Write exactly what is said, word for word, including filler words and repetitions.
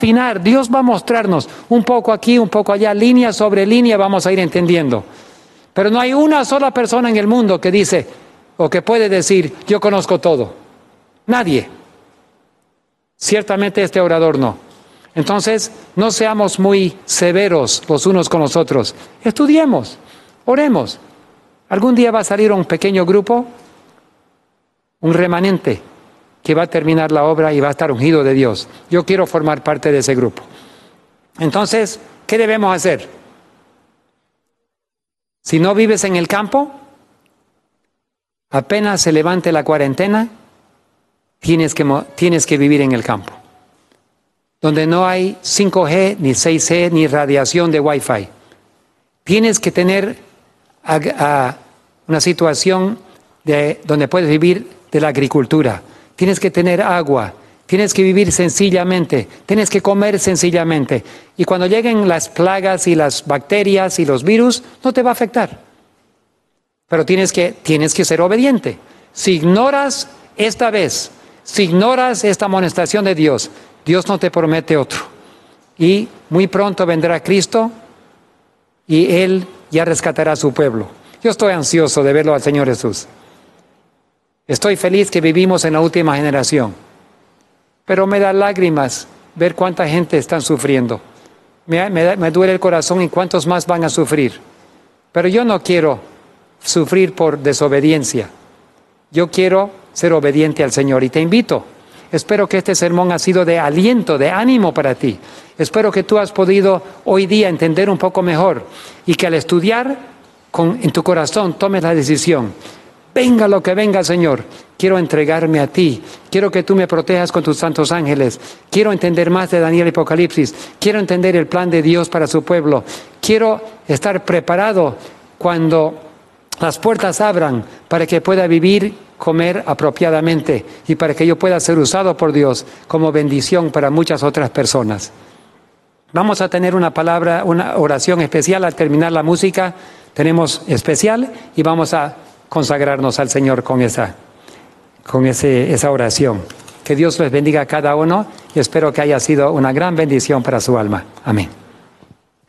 afinar. Dios va a mostrarnos un poco aquí, un poco allá, línea sobre línea vamos a ir entendiendo. Pero no hay una sola persona en el mundo que dice o que puede decir, yo conozco todo. Nadie. Ciertamente este orador no. Entonces, no seamos muy severos los unos con los otros. Estudiemos, oremos. Algún día va a salir un pequeño grupo, un remanente, que va a terminar la obra y va a estar ungido de Dios. Yo quiero formar parte de ese grupo. Entonces, ¿qué debemos hacer? Si no vives en el campo, apenas se levante la cuarentena, tienes que, tienes que vivir en el campo, donde no hay cinco G, ni seis G, ni radiación de Wi-Fi. Tienes que tener a, a una situación de, donde puedes vivir de la agricultura. Tienes que tener agua, tienes que vivir sencillamente, tienes que comer sencillamente. Y cuando lleguen las plagas y las bacterias y los virus, no te va a afectar. Pero tienes que, tienes que ser obediente. Si ignoras esta vez, si ignoras esta amonestación de Dios, Dios no te promete otro. Y muy pronto vendrá Cristo y Él ya rescatará a su pueblo. Yo estoy ansioso de verlo al Señor Jesús. Estoy feliz que vivimos en la última generación. Pero me da lágrimas ver cuánta gente está sufriendo. Me, me, da, me duele el corazón y cuántos más van a sufrir. Pero yo no quiero sufrir por desobediencia. Yo quiero ser obediente al Señor y te invito. Espero que este sermón ha sido de aliento, de ánimo para ti. Espero que tú has podido hoy día entender un poco mejor y que al estudiar con, en tu corazón tomes la decisión. Venga lo que venga, Señor, quiero entregarme a ti. Quiero que tú me protejas con tus santos ángeles. Quiero entender más de Daniel y Apocalipsis. Quiero entender el plan de Dios para su pueblo. Quiero estar preparado cuando las puertas abran para que pueda vivir, comer apropiadamente y para que yo pueda ser usado por Dios como bendición para muchas otras personas. Vamos a tener una palabra, una oración especial al terminar la música. Tenemos especial y vamos a consagrarnos al Señor con esa, con ese, esa oración. Que Dios les bendiga a cada uno y espero que haya sido una gran bendición para su alma. Amén.